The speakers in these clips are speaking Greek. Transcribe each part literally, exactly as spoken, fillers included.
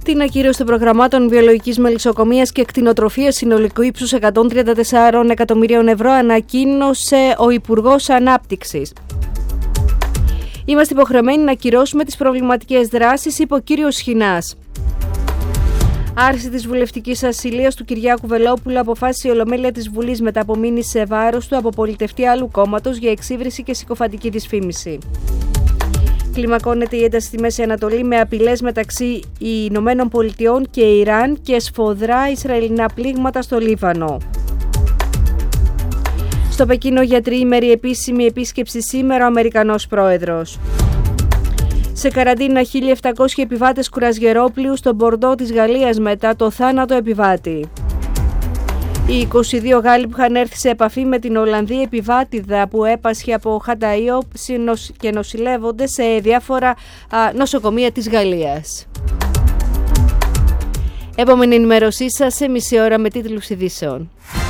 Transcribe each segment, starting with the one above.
Την ακύρωση των προγραμμάτων βιολογικής μελισσοκομείας και κτηνοτροφίας συνολικού ύψους εκατόν τριάντα τέσσερα εκατομμυρίων ευρώ ανακοίνωσε ο Υπουργός Ανάπτυξης. Είμαστε υποχρεωμένοι να ακυρώσουμε τις προβληματικές δράσεις, είπε ο κύριος Σχοινάς. Άρση της βουλευτικής ασυλίας του Κυριάκου Βελόπουλου αποφάσισε η Ολομέλεια της Βουλής μετά από μήνυση σε βάρος του από πολιτευτή άλλου κόμματος για εξύβριση και συκοφαντική δυσφήμιση. Κλιμακώνεται η ένταση στη Μέση Ανατολή με απειλές μεταξύ Ηνωμένων Πολιτειών και Ιράν και σφοδρά Ισραηλινά πλήγματα στο Λίβανο. Στο Πεκίνο για τριήμερη επίσημη επίσκεψη σήμερα ο Αμερικανός πρόεδρος. Σε καραντίνα χίλια επτακόσιοι επιβάτες κουρασγερόπλοιου στο Μπορντό της Γαλλίας μετά το θάνατο επιβάτη. Οι είκοσι δύο Γάλλοι που είχαν έρθει σε επαφή με την Ολλανδή επιβάτηδα που έπασχε από χανταΐο και νοσηλεύονται σε διάφορα α, νοσοκομεία της Γαλλίας. Επόμενη ενημέρωσή σας σε μισή ώρα με τίτλους ειδήσεων.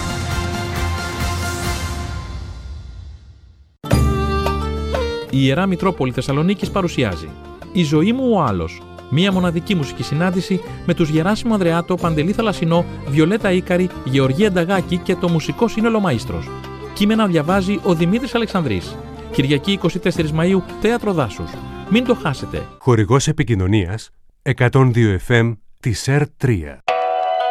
Η Ιερά Μητρόπολη Θεσσαλονίκης παρουσιάζει «Η ζωή μου ο άλλος». Μία μοναδική μουσική συνάντηση με τους Γεράσιμο Ανδρεάτο, Παντελή Θαλασσινό, Βιολέτα Ίκαρη, Γεωργία Νταγάκη και το μουσικό σύνολο Μαΐστρος. Κείμενα διαβάζει ο Δημήτρης Αλεξανδρής. Κυριακή εικοστή τέταρτη Μαΐου, Θέατρο Δάσους. Μην το χάσετε. Χορηγός επικοινωνίας εκατόν δύο εφ εμ της ΕΡ τρία.